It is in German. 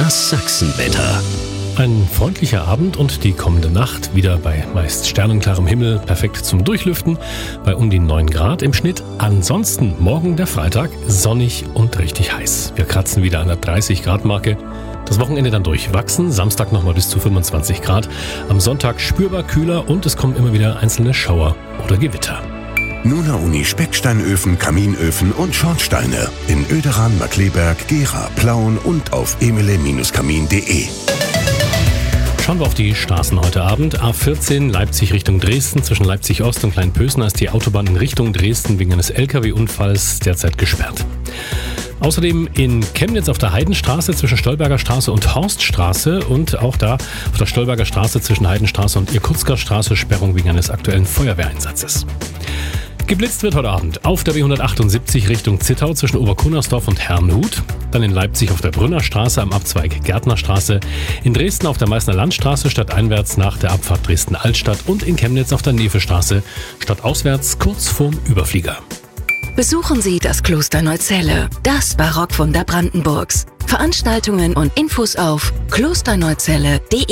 Das Sachsenwetter. Ein freundlicher Abend und die kommende Nacht wieder bei meist sternenklarem Himmel, perfekt zum Durchlüften, bei um die 9 Grad im Schnitt. Ansonsten morgen der Freitag, sonnig und richtig heiß. Wir kratzen wieder an der 30 Grad Marke. Das Wochenende dann durchwachsen, Samstag nochmal bis zu 25 Grad. Am Sonntag spürbar kühler und es kommen immer wieder einzelne Schauer oder Gewitter. Nuna Uni Specksteinöfen, Kaminöfen und Schornsteine in Oederan, Markkleeberg, Gera, Plauen und auf emele-kamin.de. Schauen wir auf die Straßen heute Abend. A14 Leipzig Richtung Dresden. Zwischen Leipzig Ost und Kleinpösner ist die Autobahn in Richtung Dresden wegen eines LKW-Unfalls derzeit gesperrt. Außerdem in Chemnitz auf der Heidenstraße zwischen Stolberger Straße und Horststraße und auch da auf der Stolberger Straße zwischen Heidenstraße und Irkutsker Straße Sperrung wegen eines aktuellen Feuerwehreinsatzes. Geblitzt wird heute Abend auf der B178 Richtung Zittau zwischen Oberkunnersdorf und Herrnhut, dann in Leipzig auf der Brünner Straße am Abzweig Gärtnerstraße, in Dresden auf der Meißner Landstraße stadteinwärts nach der Abfahrt Dresden-Altstadt und in Chemnitz auf der Nefestraße stadtauswärts kurz vorm Überflieger. Besuchen Sie das Kloster Neuzelle, das Barockwunder Brandenburgs. Veranstaltungen und Infos auf klosterneuzelle.de.